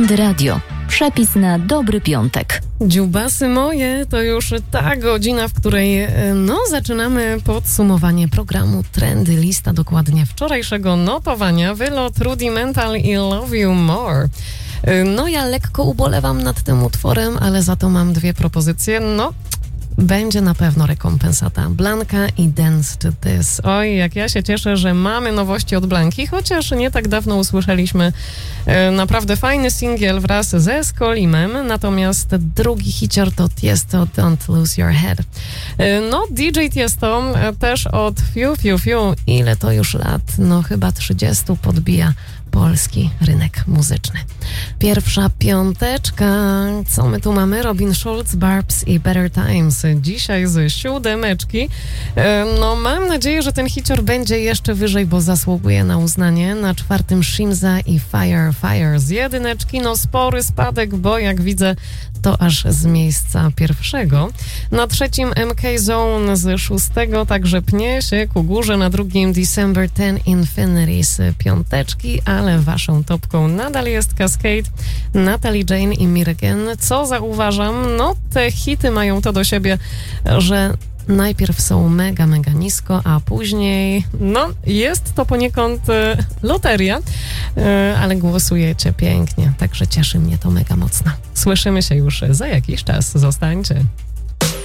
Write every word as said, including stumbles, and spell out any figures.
Trendy Radio. Przepis na dobry piątek. Dziubasy moje, to już ta godzina, w której no, zaczynamy podsumowanie programu Trendy. Lista dokładnie wczorajszego notowania. Wylot Rudimental i Love You More. No ja lekko ubolewam nad tym utworem, ale za to mam dwie propozycje. No, będzie na pewno rekompensata. Blanka i Dance to This. Oj, jak ja się cieszę, że mamy nowości od Blanki, chociaż nie tak dawno usłyszeliśmy e, naprawdę fajny singiel wraz ze Skolimem, natomiast drugi hicior to Tiesto, Don't Lose Your Head. E, no, D J Tiesto e, też od fiu, fiu, fiu, ile to już lat? No chyba trzydzieści podbija polski rynek muzyczny. Pierwsza piąteczka. Co my tu mamy? Robin Schulz, Barbs i Better Times. Dzisiaj z siódemeczki. No mam nadzieję, że ten hicior będzie jeszcze wyżej, bo zasługuje na uznanie. Na czwartym Shimza i Fire Fire z jedyneczki. No spory spadek, bo jak widzę, to aż z miejsca pierwszego. Na trzecim M K Zone z szóstego, także pnie się ku górze. Na drugim December ten Infinity z piąteczki, ale waszą topką nadal jest Cascade, Natalie Jane i Mirgen. Co zauważam? No te hity mają to do siebie, że najpierw są mega, mega nisko, a później, no, jest to poniekąd e, loteria, e, ale głosujecie pięknie, także cieszy mnie to mega mocno. Słyszymy się już za jakiś czas. Zostańcie.